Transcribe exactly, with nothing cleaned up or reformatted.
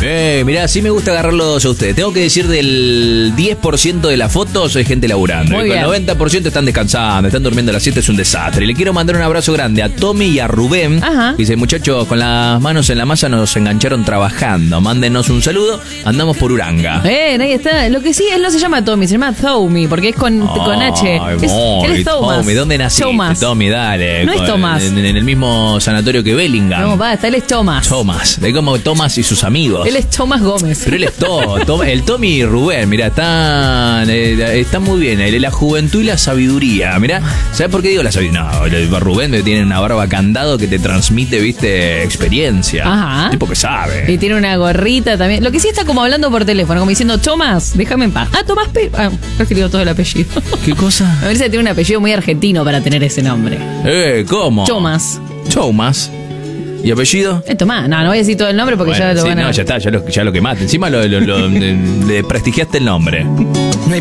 Eh, mirá, sí me gusta agarrarlos a ustedes. Tengo que decir del diez por ciento de las fotos hay gente laburando. Muy y con bien. el noventa por ciento están descansando, están durmiendo a las siete, es un desastre. Y le quiero mandar un abrazo grande a Tommy y a Rubén. Ajá. Dice, muchachos, con las manos en la masa nos engancharon trabajando. Mándenos un saludo, andamos por Uranga. Eh, ahí está. Lo que sí, él no se llama Tommy, se llama Tommy, porque es con, con H. Ay, Es, Mori, él es Thomas. Tommy, ¿dónde naciste? Thomas. Tommy, dale. No es Con- Tomás. En, en el mismo sanatorio que Bellingham. No, basta, él es Thomas. Thomas. Es como Thomas y sus amigos. Él es Thomas Gómez. Pero él es todo. Tom- el Tommy y Rubén, mira, están, eh, están muy bien. eh, La juventud y la sabiduría. Mira, ¿sabes por qué digo la sabiduría? No, el Rubén tiene una barba candado que te transmite, viste, experiencia. Ajá. Tipo que sabe. Y tiene una gorrita también. Lo que sí está como hablando por teléfono, como diciendo, Tomás, déjame en paz. Ah, Tomás P. Ah, he escrito todo el apellido. ¿Qué cosa? Me parece que tiene un apellido muy argentino para tener ese nombre. Eh, ¿cómo? Tomás. Thomas. ¿Y apellido? Es Tomás. No, no voy a decir todo el nombre porque Bueno, ya lo sí, van a... no, ya está, ya lo, ya lo quemaste. Encima lo, lo- lo- le prestigiaste el nombre.